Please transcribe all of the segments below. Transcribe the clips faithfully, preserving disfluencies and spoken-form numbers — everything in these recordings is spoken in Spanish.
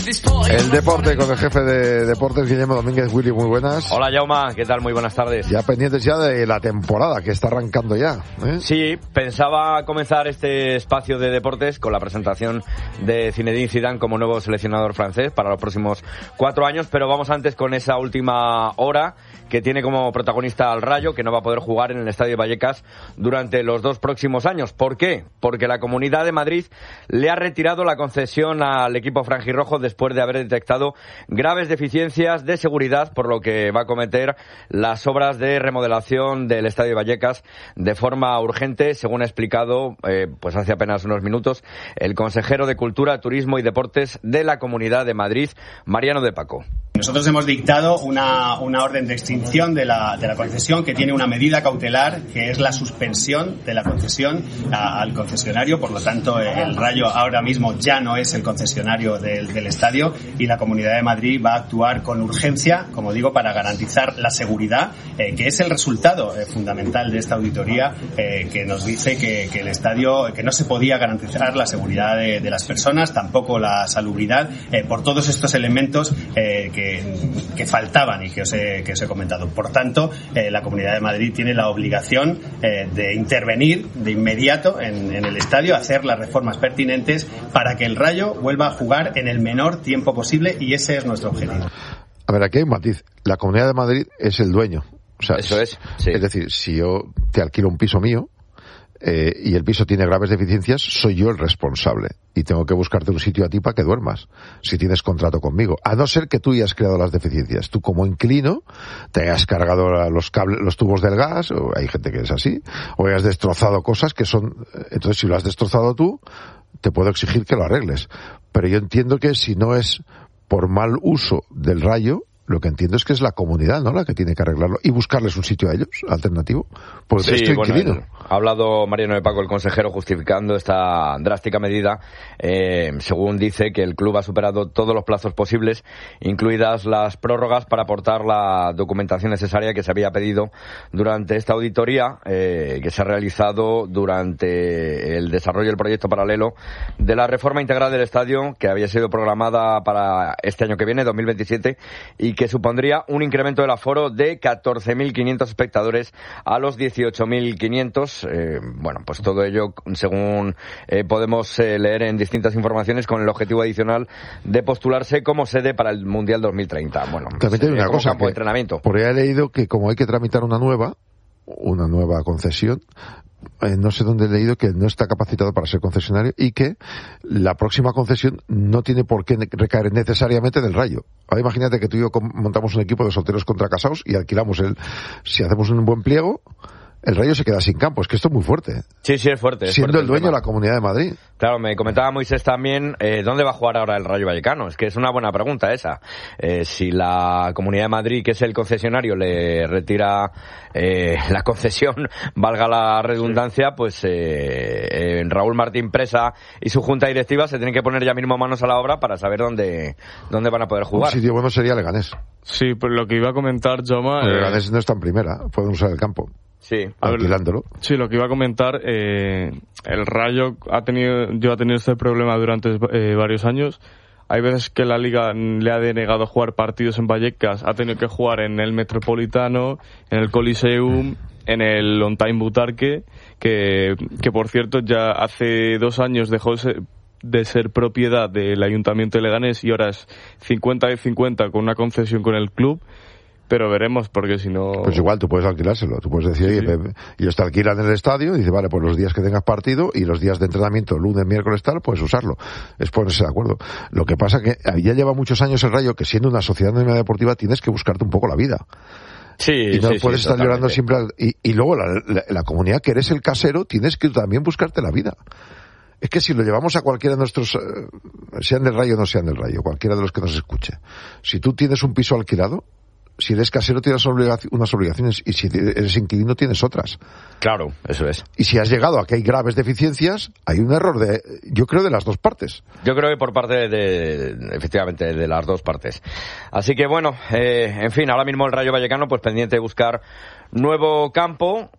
El deporte con el jefe de deportes, Guillermo Domínguez. Willy, muy buenas. Hola, Jaume, ¿qué tal? Muy buenas tardes. Ya pendientes ya de la temporada que está arrancando ya, ¿eh? Sí, pensaba comenzar este espacio de deportes con la presentación de Zinedine Zidane como nuevo seleccionador francés para los próximos cuatro años, pero vamos antes con esa última hora que tiene como protagonista al Rayo, que no va a poder jugar en el Estadio Vallecas durante los dos próximos años. ¿Por qué? Porque la Comunidad de Madrid le ha retirado la concesión al equipo franjirrojo después de haber detectado graves deficiencias de seguridad, por lo que va a acometer las obras de remodelación del Estadio Vallecas de forma urgente, según ha explicado eh, pues hace apenas unos minutos el consejero de Cultura, Turismo y Deportes de la Comunidad de Madrid, Mariano de Paco. Nosotros hemos dictado una, una orden de extinción de la, de la concesión que tiene una medida cautelar, que es la suspensión de la concesión a, al concesionario. Por lo tanto, el Rayo ahora mismo ya no es el concesionario del, del estadio, y la Comunidad de Madrid va a actuar con urgencia, como digo, para garantizar la seguridad, eh, que es el resultado eh, fundamental de esta auditoría, eh, que nos dice que, que el estadio, que no se podía garantizar la seguridad de, de las personas, tampoco la salubridad, eh, por todos estos elementos eh, que que faltaban y que os he, que os he comentado. Por tanto, eh, la Comunidad de Madrid tiene la obligación eh, de intervenir de inmediato en, en el estadio, hacer las reformas pertinentes para que el Rayo vuelva a jugar en el menor tiempo posible, y ese es nuestro objetivo. A ver, aquí hay un matiz. La Comunidad de Madrid es el dueño. O sea, Eso es, sí. Es decir, si yo te alquilo un piso mío, Eh, y el piso tiene graves deficiencias, soy yo el responsable y tengo que buscarte un sitio a ti para que duermas si tienes contrato conmigo, a no ser que tú hayas creado las deficiencias. Tú, como inquilino, te hayas cargado los cables, los tubos del gas, o hay gente que es así, o hayas destrozado cosas que son... Entonces, si lo has destrozado tú, te puedo exigir que lo arregles, pero yo entiendo que si no es por mal uso del Rayo, lo que entiendo es que es la comunidad, ¿no?, la que tiene que arreglarlo y buscarles un sitio a ellos, alternativo. Porque sí, estoy bueno, inquilino. Ha hablado Mariano de Paco, el consejero, justificando esta drástica medida. Eh, según dice, que el club ha superado todos los plazos posibles, incluidas las prórrogas, para aportar la documentación necesaria que se había pedido durante esta auditoría, eh, que se ha realizado durante el desarrollo del proyecto paralelo de la reforma integral del estadio, que había sido programada para este año que viene, dos mil veintisiete, y que supondría un incremento del aforo de catorce mil quinientos espectadores a los dieciocho mil quinientos. Eh, bueno, pues todo ello, según eh, podemos eh, leer en distintas informaciones, con el objetivo adicional de postularse como sede para el Mundial dos mil treinta. Bueno, también tiene una cosa, campo de entrenamiento. Por ahí he leído que como hay que tramitar una nueva, una nueva concesión, Eh, no sé dónde he leído que no está capacitado para ser concesionario, y que la próxima concesión no tiene por qué recaer necesariamente del Rayo. Ahora imagínate que tú y yo montamos un equipo de solteros contra casados y alquilamos el... Si hacemos un buen pliego, el Rayo se queda sin campo. Es que esto es muy fuerte. Sí, sí, es fuerte. Es Siendo fuerte el dueño tema. de la Comunidad de Madrid. Claro, me comentaba Moisés también, eh, ¿dónde va a jugar ahora el Rayo Vallecano? Es que es una buena pregunta esa. Eh, si la Comunidad de Madrid, que es el concesionario, le retira eh, la concesión, valga la redundancia, pues eh, eh, Raúl Martín Presa y su junta directiva se tienen que poner ya mismo manos a la obra para saber dónde, dónde van a poder jugar. Un sitio bueno sería Leganés. Sí, pues lo que iba a comentar, Jaume... Eh... Leganés no está en primera, pueden usar el campo. Sí, alquilándolo. Sí, lo que iba a comentar, eh, el Rayo ha tenido, yo ha tenido este problema durante eh, varios años. Hay veces que la Liga le ha denegado jugar partidos en Vallecas, ha tenido que jugar en el Metropolitano, en el Coliseum, en el On Time Butarque, que, que por cierto ya hace dos años dejó de ser propiedad del Ayuntamiento de Leganés y ahora es cincuenta de cincuenta con una concesión con el club. Pero veremos, porque si no... Pues igual, tú puedes alquilárselo. Tú puedes decir, sí, oye, sí. ellos te alquilan en el estadio y dice, vale, pues los días que tengas partido y los días de entrenamiento, lunes, miércoles, tal, puedes usarlo. Es ponerse de acuerdo. Lo que pasa que ya lleva muchos años el Rayo, que siendo una sociedad anónima deportiva tienes que buscarte un poco la vida. Sí, y no sí, puedes sí, estar totalmente. llorando siempre. Al, y, y luego la, la, la comunidad, que eres el casero, tienes que también buscarte la vida. Es que si lo llevamos a cualquiera de nuestros, eh, sean del Rayo o no sean del Rayo, cualquiera de los que nos escuche, si tú tienes un piso alquilado, si eres casero tienes unas obligaciones y si eres inquilino tienes otras. Claro, eso es. Y si has llegado a que hay graves deficiencias, hay un error de, yo creo, de las dos partes. Yo creo que por parte de, de efectivamente, de las dos partes. Así que bueno, eh, en fin, ahora mismo el Rayo Vallecano pues pendiente de buscar nuevo campo,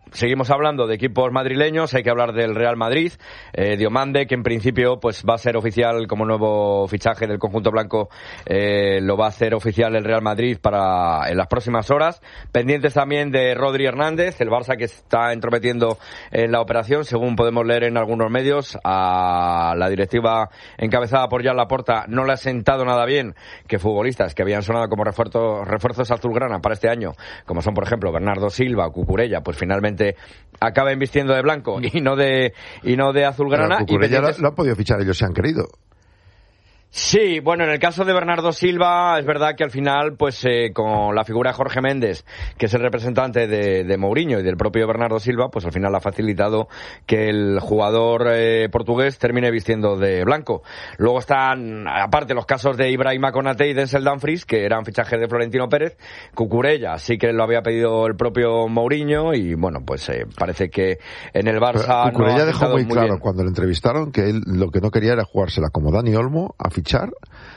seguimos hablando de equipos madrileños, hay que hablar del Real Madrid, eh, Diomande, que en principio pues va a ser oficial como nuevo fichaje del conjunto blanco, eh, lo va a hacer oficial el Real Madrid para en las próximas horas. Pendientes también de Rodri Hernández, el Barça que está entrometiendo en la operación, según podemos leer en algunos medios. A la directiva encabezada por Joan Laporta no le ha sentado nada bien que futbolistas que habían sonado como refuerzos, refuerzos azulgrana para este año, como son por ejemplo Bernardo Silva o Cucurella, pues finalmente acaben vistiendo de blanco y no de y no de azulgrana. Pero Cucurella lo, lo han podido fichar ellos si han querido. Sí, bueno, en el caso de Bernardo Silva es verdad que al final, pues eh, con la figura de Jorge Méndez, que es el representante de, de Mourinho y del propio Bernardo Silva, pues al final ha facilitado que el jugador eh, portugués termine vistiendo de blanco. Luego están, aparte, los casos de Ibrahima Konaté y Denzel Dumfries, que eran fichajes de Florentino Pérez. Cucurella sí que lo había pedido el propio Mourinho y bueno, pues eh, parece que en el Barça... Pero Cucurella no ha dejó muy, muy claro bien. Cuando le entrevistaron que él lo que no quería era jugársela como Dani Olmo a fichar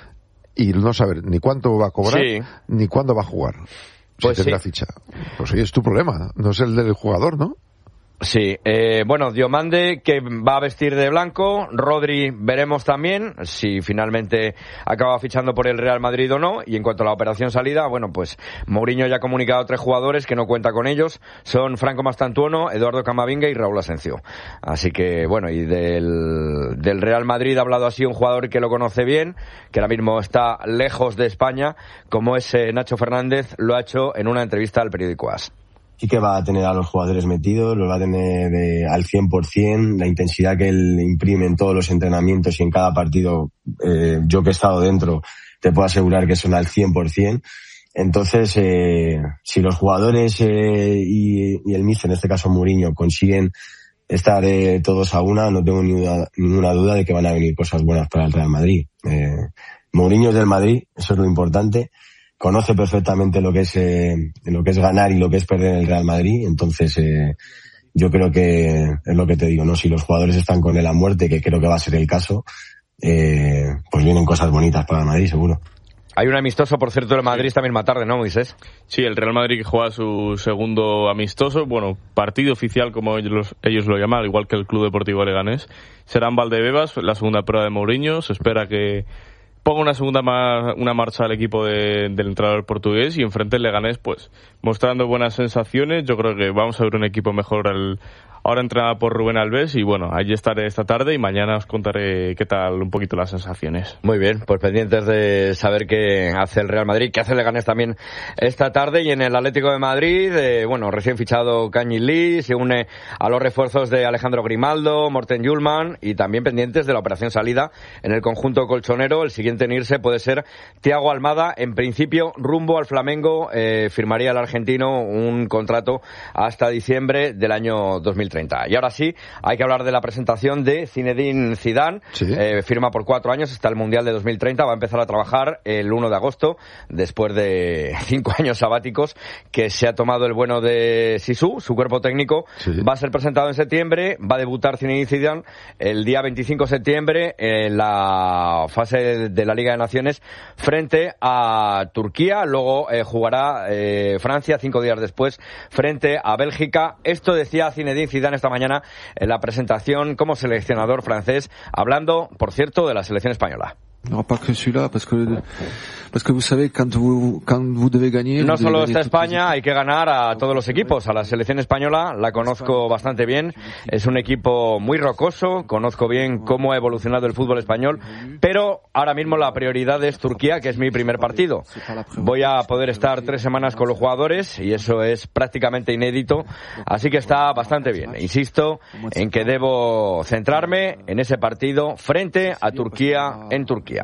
y no saber ni cuánto va a cobrar, sí, ni cuándo va a jugar. Pues si tendrá sí. ficha. Pues oye, es tu problema, no es el del jugador, ¿no? Sí, eh, bueno, Diomande que va a vestir de blanco, Rodri veremos también si finalmente acaba fichando por el Real Madrid o no, y en cuanto a la operación salida, bueno, pues Mourinho ya ha comunicado a tres jugadores que no cuenta con ellos, son Franco Mastantuono, Eduardo Camavinga y Raúl Asencio. Así que, bueno, y del, del Real Madrid ha hablado así un jugador que lo conoce bien, que ahora mismo está lejos de España, como es eh, Nacho Fernández, lo ha hecho en una entrevista al periódico A S. Sí que va a tener a los jugadores metidos, los va a tener de, al cien por ciento, la intensidad que él imprime en todos los entrenamientos y en cada partido, eh, yo que he estado dentro, te puedo asegurar que son al cien por ciento. Entonces, eh, si los jugadores eh, y, y el míster, en este caso Mourinho, consiguen estar eh, todos a una, no tengo ninguna, ninguna duda de que van a venir cosas buenas para el Real Madrid. Eh, Mourinho es del Madrid, eso es lo importante. Conoce perfectamente lo que es eh, lo que es ganar y lo que es perder en el Real Madrid, entonces eh, yo creo que es lo que te digo, no, si los jugadores están con él a muerte, que creo que va a ser el caso, eh, pues vienen cosas bonitas para el Madrid, seguro. Hay un amistoso, por cierto, del Madrid esta misma tarde, ¿no, Moisés? Sí, el Real Madrid que juega su segundo amistoso, bueno, partido oficial como ellos, ellos lo llaman, igual que el Club Deportivo Leganés. Será en Valdebebas, la segunda prueba de Mourinho, se espera que ponga una segunda ma- una marcha al equipo de, del entrenador portugués y enfrente el Leganés, pues mostrando buenas sensaciones. Yo creo que vamos a ver un equipo mejor al, ahora entrenado por Rubén Alves y bueno, allí estaré esta tarde y mañana os contaré qué tal un poquito las sensaciones. Muy bien, pues pendientes de saber qué hace el Real Madrid, qué hace el Leganés también esta tarde. Y en el Atlético de Madrid, eh, bueno, recién fichado Kangin Lee, se une a los refuerzos de Alejandro Grimaldo, Morten Hjulmand y también pendientes de la operación salida en el conjunto colchonero. El siguiente en irse puede ser Thiago Almada, en principio rumbo al Flamengo, eh, firmaría el argentino un contrato hasta diciembre del año dos mil treinta. Y ahora sí, hay que hablar de la presentación de Zinedine Zidane, sí. eh, firma por cuatro años hasta el Mundial de dos mil treinta, va a empezar a trabajar el uno de agosto, después de cinco años sabáticos que se ha tomado el bueno de Sisu, su cuerpo técnico, sí. Va a ser presentado en septiembre, va a debutar Zinedine Zidane el día veinticinco de septiembre en la fase de la Liga de Naciones frente a Turquía, luego eh, jugará eh, Francia cinco días después frente a Bélgica. Esto decía Zinedine Zidane esta mañana en la presentación como seleccionador francés, hablando, por cierto, de la selección española. No solo está España, hay que ganar a todos los equipos. A la selección española la conozco bastante bien, es un equipo muy rocoso, conozco bien cómo ha evolucionado el fútbol español, pero ahora mismo la prioridad es Turquía, que es mi primer partido. Voy a poder estar tres semanas con los jugadores y eso es prácticamente inédito, así que está bastante bien. Insisto en que debo centrarme en ese partido frente a Turquía en Turquía.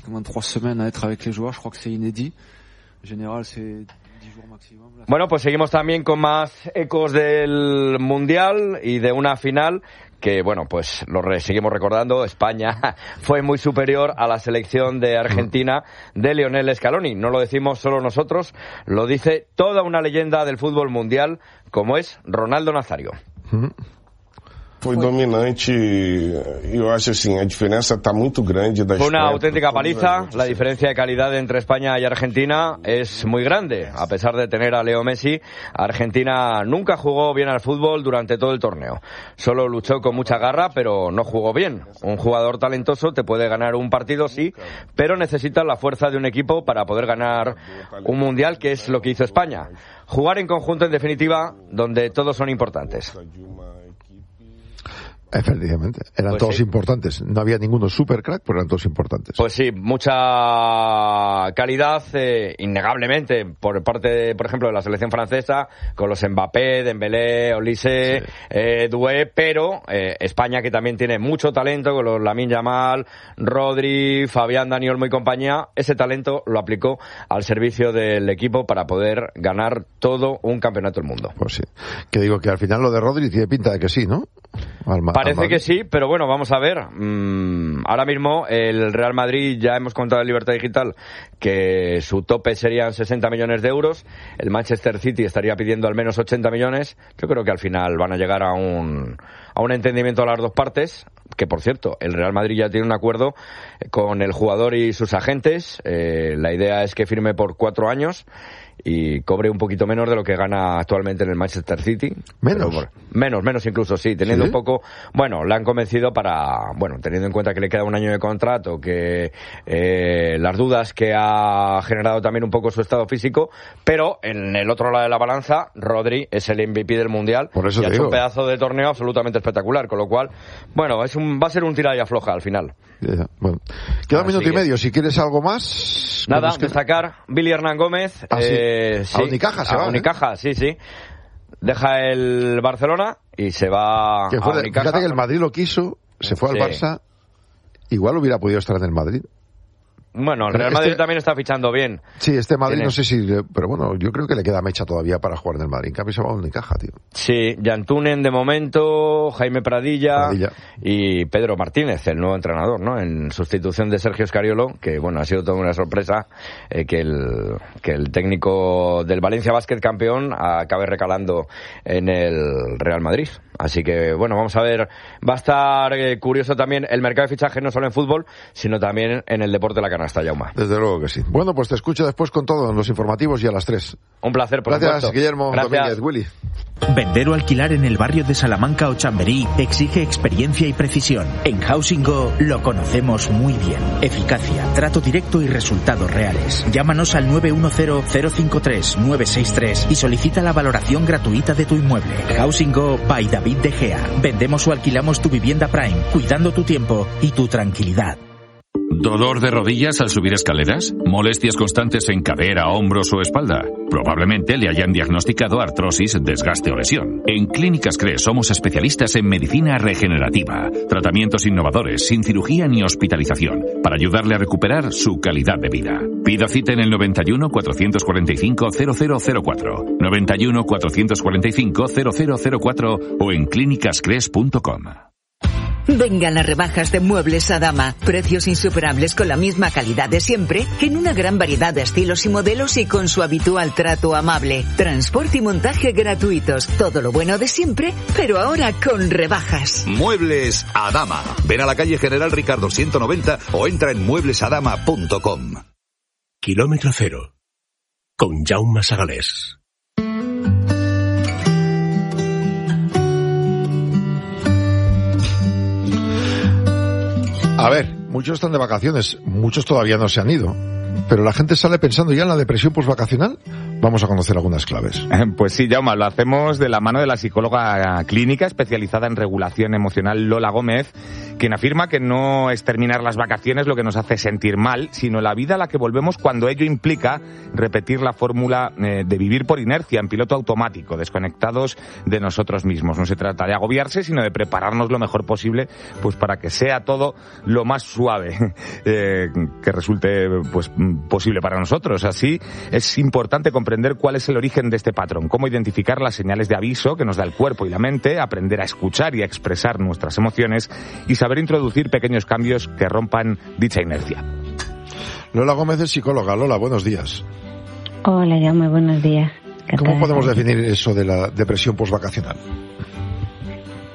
Bueno, pues seguimos también con más ecos del Mundial y de una final que, bueno, pues lo re- seguimos recordando. España fue muy superior a la selección de Argentina de Lionel Scaloni. No lo decimos solo nosotros, lo dice toda una leyenda del fútbol mundial como es Ronaldo Nazario. foi dominante. Eu acho assim, a diferença está muito grande da Fue una auténtica paliza. La diferencia de calidad entre España y Argentina es muy grande. A pesar de tener a Leo Messi, Argentina nunca jugó bien al fútbol durante todo el torneo. Solo luchó con mucha garra, pero no jugó bien. Un jugador talentoso te puede ganar un partido, sí, pero necesita la fuerza de un equipo para poder ganar un mundial, que es lo que hizo España. Jugar en conjunto, en definitiva, donde todos son importantes. Efectivamente, eran pues todos sí. importantes. No había ninguno super crack, pero eran todos importantes. Pues sí, mucha calidad, eh, innegablemente, por parte, de, por ejemplo, de la selección francesa, con los Mbappé, Dembélé, Olise, sí. eh, Doué, pero eh, España, que también tiene mucho talento, con los Lamine Yamal, Rodri, Fabián, Dani Olmo y compañía, ese talento lo aplicó al servicio del equipo para poder ganar todo un campeonato del mundo. Pues sí, que digo que al final lo de Rodri tiene pinta de que sí, ¿no? Al Parece que sí, pero bueno, vamos a ver. Mm, ahora mismo el Real Madrid, ya hemos contado en Libertad Digital que su tope serían sesenta millones de euros. El Manchester City estaría pidiendo al menos ochenta millones. Yo creo que al final van a llegar a un, a un entendimiento a las dos partes. Que, por cierto, el Real Madrid ya tiene un acuerdo con el jugador y sus agentes. Eh, la idea es que firme por cuatro años y cobre un poquito menos de lo que gana actualmente en el Manchester City. ¿Menos? Por, menos, menos incluso, sí, teniendo ¿Sí? un poco... Bueno, le han convencido para... Bueno, teniendo en cuenta que le queda un año de contrato, que eh, las dudas que ha generado también un poco su estado físico, pero en el otro lado de la balanza, Rodri es el M V P del Mundial. Por eso y ha hecho digo. un pedazo de torneo absolutamente espectacular, con lo cual, bueno, es un, va a ser un tira y afloja al final. Yeah, bueno. Queda un minuto que... y medio, si quieres algo más... Nada, destacar Billy Hernán Gómez. Ah, eh, sí. A Unicaja se a va. Unicaja, ¿eh? sí, sí. Deja el Barcelona y se va que fue a de, Unicaja. Fíjate que el Madrid lo quiso, se fue al sí. Barça, igual hubiera podido estar en el Madrid. Bueno, el Real Madrid este, también está fichando bien. Sí, este Madrid Tiene... no sé si... Pero bueno, yo creo que le queda mecha todavía para jugar en el Madrid. En cambio se va a Unicaja, tío. Sí, Yantunen de momento, Jaime Pradilla, Pradilla y Pedro Martínez, el nuevo entrenador, ¿no? En sustitución de Sergio Scariolo, que bueno, ha sido toda una sorpresa eh, que, el, que el técnico del Valencia Basket campeón acabe recalando en el Real Madrid. Así que, bueno, vamos a ver. Va a estar eh, curioso también el mercado de fichajes, no solo en fútbol, sino también en el deporte de la canasta, Yauma. Desde luego que sí. Bueno, pues te escucho después con todo en los informativos y a las tres. Un placer, por Gracias, supuesto. Guillermo Gracias. Domínguez. Willy. Vender o alquilar en el barrio de Salamanca o Chamberí exige experiencia y precisión. En Housing Go lo conocemos muy bien. Eficacia, trato directo y resultados reales. Llámanos al nueve uno cero, cero cinco tres, nueve seis tres y solicita la valoración gratuita de tu inmueble. Housing Go by David De Gea. Vendemos o alquilamos tu vivienda Prime, cuidando tu tiempo y tu tranquilidad. ¿Dolor de rodillas al subir escaleras? ¿Molestias constantes en cadera, hombros o espalda? Probablemente le hayan diagnosticado artrosis, desgaste o lesión. En Clínicas Cres somos especialistas en medicina regenerativa, tratamientos innovadores, sin cirugía ni hospitalización, para ayudarle a recuperar su calidad de vida. Pida cita en el noventa y uno, cuatrocientos cuarenta y cinco, cero cero cero cuatro, noventa y uno, cuatrocientos cuarenta y cinco, cero cero cero cuatro o en clínicas cres punto com. Vengan las rebajas de Muebles Adama. Precios insuperables con la misma calidad de siempre, en una gran variedad de estilos y modelos y con su habitual trato amable. Transporte y montaje gratuitos. Todo lo bueno de siempre, pero ahora con rebajas. Muebles Adama. Ven a la calle General Ricardo ciento noventa o entra en muebles adama punto com. Kilómetro cero. Con Jaume Sagalés. A ver, muchos están de vacaciones, muchos todavía no se han ido, pero la gente sale pensando ya en la depresión postvacacional. Vamos a conocer algunas claves. Pues sí, Jaume, lo hacemos de la mano de la psicóloga clínica especializada en regulación emocional Lola Gómez, quien afirma que no es terminar las vacaciones lo que nos hace sentir mal, sino la vida a la que volvemos cuando ello implica repetir la fórmula eh, de vivir por inercia, en piloto automático, desconectados de nosotros mismos. No se trata de agobiarse, sino de prepararnos lo mejor posible, pues para que sea todo lo más suave eh, que resulte pues posible para nosotros. Así es importante comprender cuál es el origen de este patrón, cómo identificar las señales de aviso que nos da el cuerpo y la mente, aprender a escuchar y a expresar nuestras emociones y saber introducir pequeños cambios que rompan dicha inercia. Lola Gómez es psicóloga. Lola, buenos días. Hola, Jaume, buenos días. ¿Cómo podemos definir eso de la depresión postvacacional?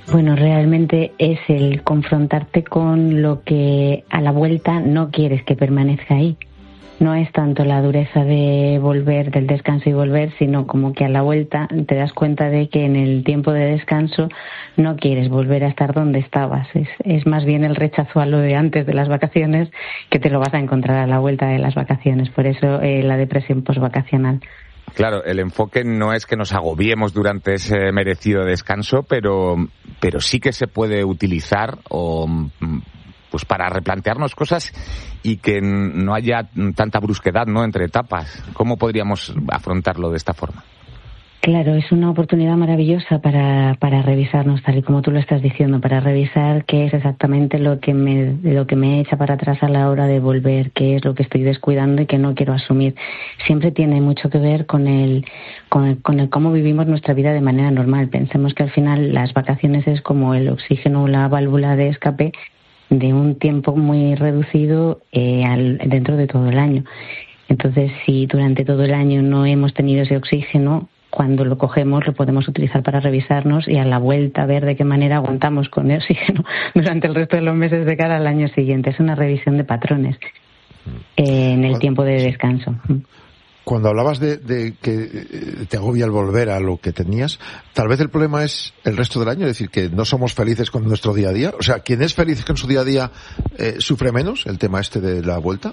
Bueno, realmente es el confrontarte con lo que a la vuelta no quieres que permanezca ahí. No es tanto la dureza de volver, del descanso y volver, sino como que a la vuelta te das cuenta de que en el tiempo de descanso no quieres volver a estar donde estabas. Es, es más bien el rechazo a lo de antes de las vacaciones, que te lo vas a encontrar a la vuelta de las vacaciones. Por eso eh, la depresión posvacacional. Claro, el enfoque no es que nos agobiemos durante ese merecido descanso, pero, pero sí que se puede utilizar o... pues para replantearnos cosas y que no haya tanta brusquedad, ¿no?, entre etapas. ¿Cómo podríamos afrontarlo de esta forma? Claro, es una oportunidad maravillosa para, para revisarnos, tal y como tú lo estás diciendo, para revisar qué es exactamente lo que me lo que me echa para atrás a la hora de volver, qué es lo que estoy descuidando y que no quiero asumir. Siempre tiene mucho que ver con el, con el, con el cómo vivimos nuestra vida de manera normal. Pensemos que al final las vacaciones es como el oxígeno o la válvula de escape de un tiempo muy reducido eh, al, dentro de todo el año. Entonces, si durante todo el año no hemos tenido ese oxígeno, cuando lo cogemos lo podemos utilizar para revisarnos y a la vuelta ver de qué manera aguantamos con el oxígeno durante el resto de los meses de cara al año siguiente. Es una revisión de patrones eh, en el tiempo de descanso. Cuando hablabas de, de que te agobia el volver a lo que tenías, tal vez el problema es el resto del año, es decir, que no somos felices con nuestro día a día. O sea, quien es feliz con su día a día eh, sufre menos el tema este de la vuelta.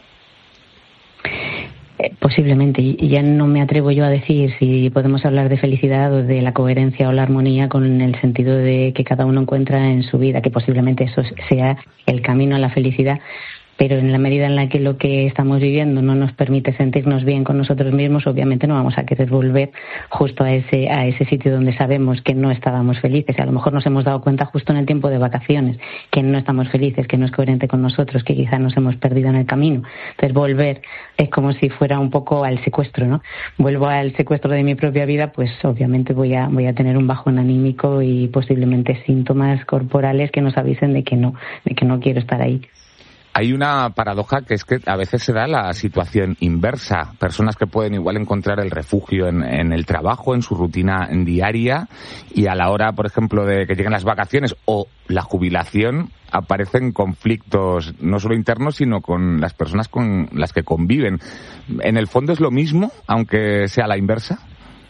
Eh, posiblemente, y ya no me atrevo yo a decir si podemos hablar de felicidad o de la coherencia o la armonía con el sentido de que cada uno encuentra en su vida, que posiblemente eso sea el camino a la felicidad. Pero en la medida en la que lo que estamos viviendo no nos permite sentirnos bien con nosotros mismos, obviamente no vamos a querer volver justo a ese a ese sitio donde sabemos que no estábamos felices. A lo mejor nos hemos dado cuenta justo en el tiempo de vacaciones que no estamos felices, que no es coherente con nosotros, que quizá nos hemos perdido en el camino. Entonces volver es como si fuera un poco al secuestro, ¿no? Vuelvo al secuestro de mi propia vida, pues obviamente voy a voy a tener un bajón anímico y posiblemente síntomas corporales que nos avisen de que no, de que no quiero estar ahí. Hay una paradoja que es que a veces se da la situación inversa. Personas que pueden igual encontrar el refugio en, en el trabajo, en su rutina diaria, y a la hora, por ejemplo, de que lleguen las vacaciones o la jubilación, aparecen conflictos no solo internos, sino con las personas con las que conviven. ¿En el fondo es lo mismo, aunque sea la inversa?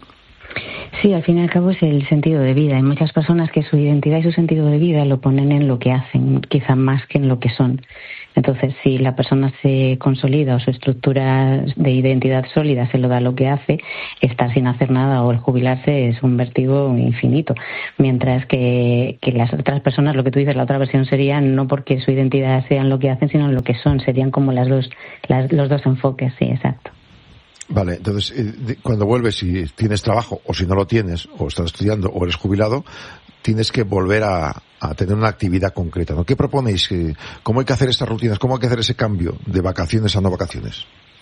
Sí, al fin y al cabo es el sentido de vida. Hay muchas personas que su identidad y su sentido de vida lo ponen en lo que hacen, quizá más que en lo que son. Entonces, si la persona se consolida o su estructura de identidad sólida se lo da lo que hace, estar sin hacer nada o el jubilarse es un vértigo infinito. Mientras que, que las otras personas, lo que tú dices, la otra versión sería no porque su identidad sea en lo que hacen, sino en lo que son. Serían como las dos, las, los dos enfoques, sí, exacto. Vale, entonces, eh, cuando vuelves y tienes trabajo, o si no lo tienes, o estás estudiando, o eres jubilado, tienes que volver a, a tener una actividad concreta, ¿no? ¿Qué proponéis? ¿Cómo hay que hacer estas rutinas? ¿Cómo hay que hacer ese cambio de vacaciones a no vacaciones?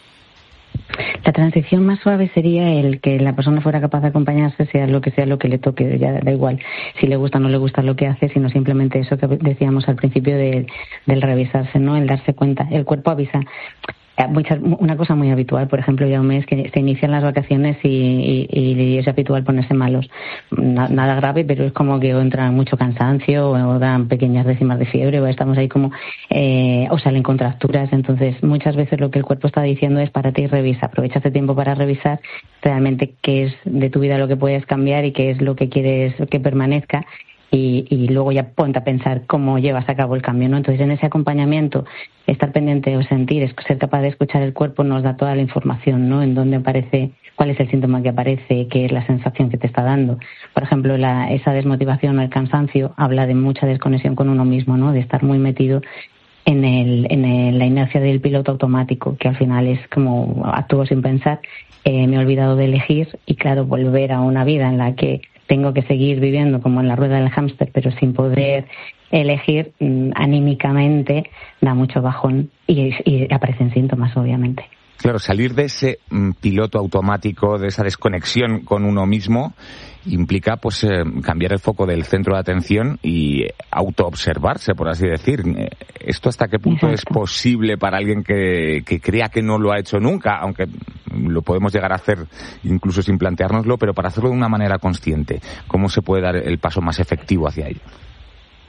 La transición más suave sería el que la persona fuera capaz de acompañarse, sea lo que sea lo que le toque, ya da igual si le gusta o no le gusta lo que hace, sino simplemente eso que decíamos al principio de, del revisarse, ¿no? El darse cuenta. El cuerpo avisa. Muchas, una cosa muy habitual, por ejemplo, ya un mes que se inician las vacaciones y, y, y es habitual ponerse malos. Na, nada grave, pero es como que entra mucho cansancio o dan pequeñas décimas de fiebre o estamos ahí como, eh, o salen contracturas. Entonces, muchas veces lo que el cuerpo está diciendo es párate y revisa. Aprovecha este tiempo para revisar realmente qué es de tu vida lo que puedes cambiar y qué es lo que quieres que permanezca. Y, y luego ya ponte a pensar cómo llevas a cabo el cambio, ¿no? Entonces, en ese acompañamiento, estar pendiente o sentir, ser capaz de escuchar el cuerpo nos da toda la información, ¿no? En dónde aparece, cuál es el síntoma que aparece, qué es la sensación que te está dando. Por ejemplo, la, esa desmotivación o el cansancio habla de mucha desconexión con uno mismo, ¿no? De estar muy metido en, el, en el, la inercia del piloto automático, que al final es como actúo sin pensar, eh, me he olvidado de elegir y, claro, volver a una vida en la que tengo que seguir viviendo como en la rueda del hámster, pero sin poder elegir, mmm, anímicamente da mucho bajón y, y aparecen síntomas, obviamente. Claro, salir de ese mm, piloto automático, de esa desconexión con uno mismo, implica pues eh, cambiar el foco del centro de atención y autoobservarse, por así decir. ¿Esto hasta qué punto Exacto. es posible para alguien que, que crea que no lo ha hecho nunca? Aunque lo podemos llegar a hacer incluso sin planteárnoslo, pero para hacerlo de una manera consciente. ¿Cómo se puede dar el paso más efectivo hacia ello?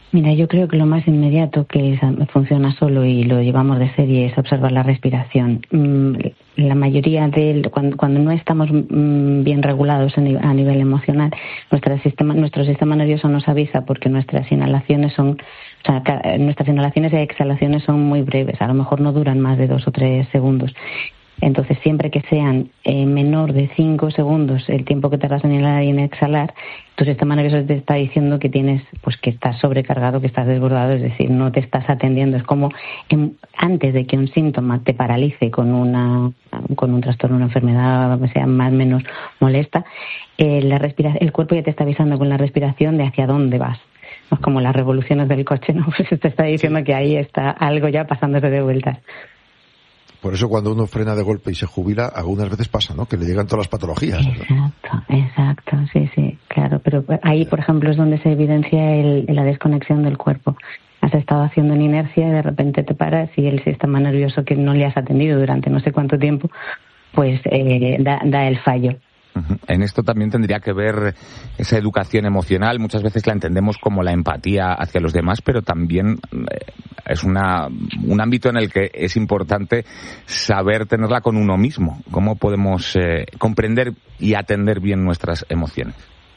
Mira, yo creo que lo más inmediato que funciona solo y lo llevamos de serie es observar la respiración. La mayoría de cuando, cuando no estamos bien regulados a nivel emocional, nuestro sistema, nuestro sistema nervioso nos avisa porque nuestras inhalaciones son, o sea, nuestras inhalaciones y exhalaciones son muy breves, a lo mejor no duran más de dos o tres segundos. Entonces, siempre que sean eh, menor de cinco segundos el tiempo que tardas en inhalar y en exhalar, tu sistema nervioso te está diciendo que tienes, pues que estás sobrecargado, que estás desbordado, es decir, no te estás atendiendo. Es como en, antes de que un síntoma te paralice con una con un trastorno, una enfermedad, o sea, más o menos molesta, eh, la respira- el cuerpo ya te está avisando con la respiración de hacia dónde vas. No es como las revoluciones del coche, ¿no? Pues te está diciendo que ahí está algo ya pasándose de vueltas. Por eso cuando uno frena de golpe y se jubila, algunas veces pasa, ¿no? Que le llegan todas las patologías. Exacto, exacto, sí, sí, claro. Pero ahí, por ejemplo, es donde se evidencia el, la desconexión del cuerpo. Has estado haciendo en inercia y de repente te paras y el sistema nervioso que no le has atendido durante no sé cuánto tiempo, pues eh, da, da el fallo. En esto también tendría que ver esa educación emocional. Muchas veces la entendemos como la empatía hacia los demás, pero también es una, un ámbito en el que es importante saber tenerla con uno mismo. ¿Cómo podemos eh, comprender y atender bien nuestras emociones?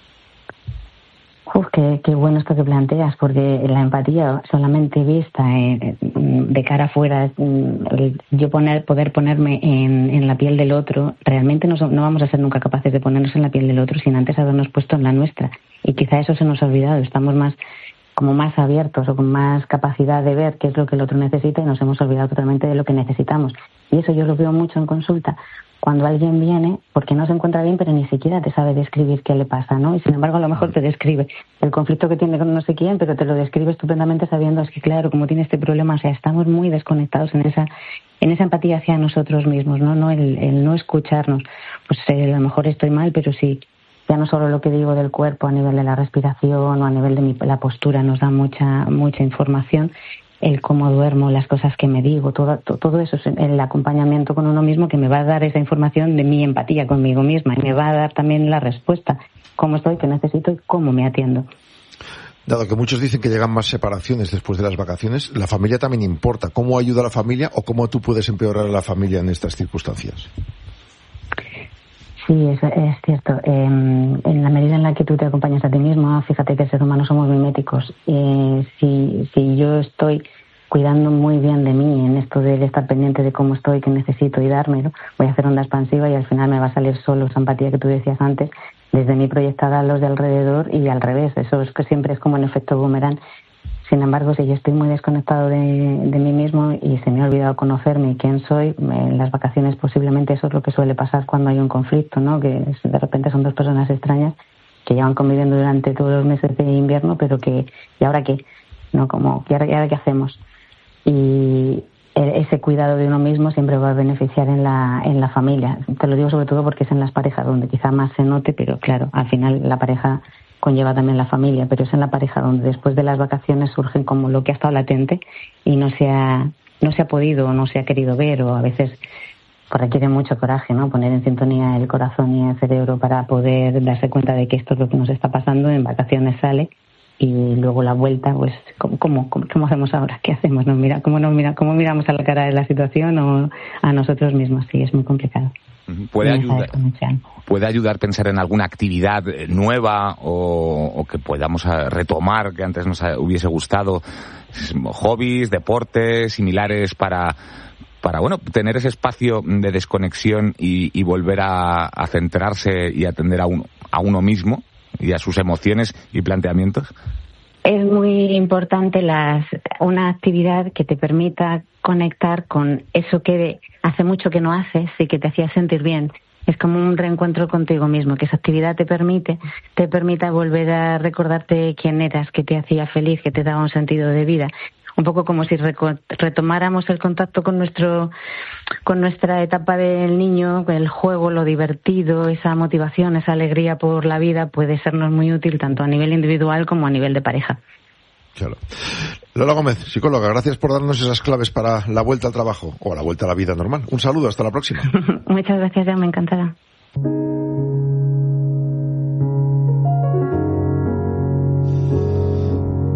Uf, qué, qué bueno esto que planteas, porque la empatía solamente vista eh, de cara afuera, el, yo poner, poder ponerme en, en la piel del otro, realmente no, no vamos a ser nunca capaces de ponernos en la piel del otro sin antes habernos puesto en la nuestra. Y quizá eso se nos ha olvidado, estamos más como más abiertos o con más capacidad de ver qué es lo que el otro necesita y nos hemos olvidado totalmente de lo que necesitamos. Y eso yo lo veo mucho en consulta. Cuando alguien viene, porque no se encuentra bien, pero ni siquiera te sabe describir qué le pasa, ¿no? Y sin embargo, a lo mejor te describe el conflicto que tiene con no sé quién, pero te lo describe estupendamente sabiendo, es que claro, como tiene este problema, o sea, estamos muy desconectados en esa en esa empatía hacia nosotros mismos, ¿no? No el, el no escucharnos. Pues eh, a lo mejor estoy mal, pero sí, ya no solo lo que digo del cuerpo a nivel de la respiración o a nivel de mi, la postura nos da mucha mucha información. El cómo duermo, las cosas que me digo, todo, todo eso es el acompañamiento con uno mismo que me va a dar esa información de mi empatía conmigo misma y me va a dar también la respuesta, cómo estoy, qué necesito y cómo me atiendo. Dado que muchos dicen que llegan más separaciones después de las vacaciones, la familia también importa. ¿Cómo ayuda a la familia o cómo tú puedes empeorar a la familia en estas circunstancias? Sí, es, es cierto. Eh, en la medida en la que tú te acompañas a ti mismo, fíjate que el ser humano somos miméticos. Eh, si, si yo estoy cuidando muy bien de mí en esto de estar pendiente de cómo estoy, qué necesito y dármelo, voy a hacer onda expansiva y al final me va a salir solo esa empatía que tú decías antes, desde mí proyectada a los de alrededor y al revés. Eso es que siempre es como un efecto boomerang. Sin embargo, si yo estoy muy desconectado de, de mí mismo y se me ha olvidado conocerme y quién soy, en las vacaciones posiblemente eso es lo que suele pasar cuando hay un conflicto, ¿no? Que de repente son dos personas extrañas que llevan conviviendo durante todos los meses de invierno, pero que, ¿y ahora qué? ¿No? Como, ¿y ahora, y ahora qué hacemos? Y ese cuidado de uno mismo siempre va a beneficiar en la, en la familia. Te lo digo sobre todo porque es en las parejas donde quizá más se note, pero claro, al final la pareja conlleva también la familia, pero es en la pareja donde después de las vacaciones surgen como lo que ha estado latente y no se ha, no se ha podido o no se ha querido ver, o a veces pues requiere mucho coraje, ¿no? Poner en sintonía el corazón y el cerebro para poder darse cuenta de que esto es lo que nos está pasando. En vacaciones sale y luego la vuelta, pues ¿cómo, cómo, cómo hacemos ahora? ¿Qué hacemos? ¿No? Mira, ¿cómo, nos mira, ¿Cómo miramos a la cara de la situación o a nosotros mismos? Sí, es muy complicado. Puede ayudar, puede ayudar a pensar en alguna actividad nueva o, o que podamos retomar que antes nos hubiese gustado, hobbies, deportes similares para para bueno tener ese espacio de desconexión y, y volver a, a centrarse y atender a uno a uno mismo y a sus emociones y planteamientos. Es muy importante las, una actividad que te permita conectar con eso que hace mucho que no haces y que te hacía sentir bien. Es como un reencuentro contigo mismo, que esa actividad te permite, te permita volver a recordarte quién eras, que te hacía feliz, que te daba un sentido de vida. Un poco como si retomáramos el contacto con nuestro, con nuestra etapa del niño, el juego, lo divertido, esa motivación, esa alegría por la vida puede sernos muy útil tanto a nivel individual como a nivel de pareja. Claro. Lola Gómez, psicóloga, gracias por darnos esas claves para la vuelta al trabajo o la vuelta a la vida normal. Un saludo, hasta la próxima. Muchas gracias, ya me encantará.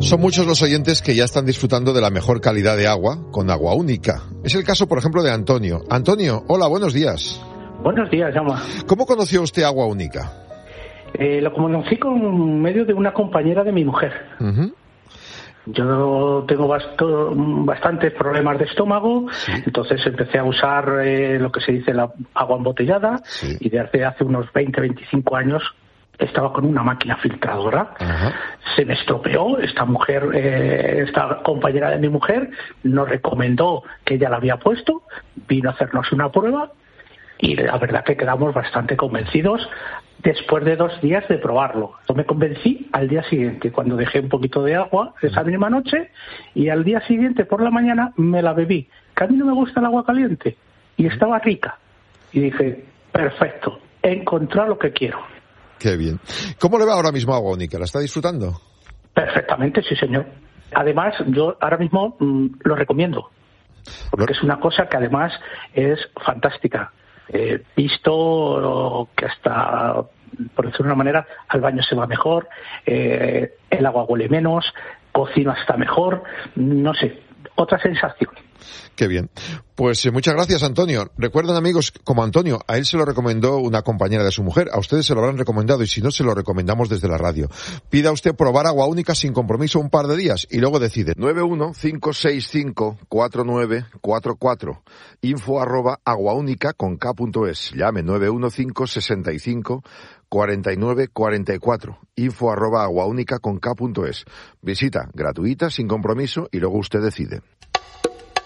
Son muchos los oyentes que ya están disfrutando de la mejor calidad de agua con Agua Única. Es el caso, por ejemplo, de Antonio. Antonio, hola, buenos días. Buenos días, Jaume. ¿Cómo conoció usted Agua Única? Eh, lo conocí con medio de una compañera de mi mujer. Uh-huh. Yo tengo basto, bastantes problemas de estómago, sí. Entonces empecé a usar eh, lo que se dice la agua embotellada, sí. Y desde hace unos veinte, veinticinco años estaba con una máquina filtradora. Ajá. Se me estropeó. Esta mujer, eh, esta compañera de mi mujer, nos recomendó que ella la había puesto, vino a hacernos una prueba y la verdad que quedamos bastante convencidos después de dos días de probarlo. Yo me convencí al día siguiente, cuando dejé un poquito de agua esa misma noche, y al día siguiente por la mañana me la bebí. Que a mí no me gusta el agua caliente y estaba rica. Y dije, perfecto, he encontrado lo que quiero. Qué bien. ¿Cómo le va ahora mismo a Agua Única? ¿La está disfrutando? Perfectamente, sí, señor. Además, yo ahora mismo mmm, lo recomiendo, porque es una cosa que además es fantástica. He eh, visto que hasta, por decirlo de una manera, al baño se va mejor, eh, el agua huele menos, cocino hasta mejor, no sé, otra sensación. Qué bien. Pues eh, muchas gracias, Antonio. Recuerden, amigos, como Antonio, a él se lo recomendó una compañera de su mujer, a ustedes se lo habrán recomendado y si no, se lo recomendamos desde la radio. Pida usted probar Agua Única sin compromiso un par de días y luego decide. nueve uno cinco seis cinco cuatro nueve cuatro cuatro, info arroba aguaúnica con k punto es. Llame nueve uno cinco seis cinco cuarenta y nueve cuarenta y cuatro, info arroba aguaúnica con k punto es. Visita gratuita, sin compromiso y luego usted decide.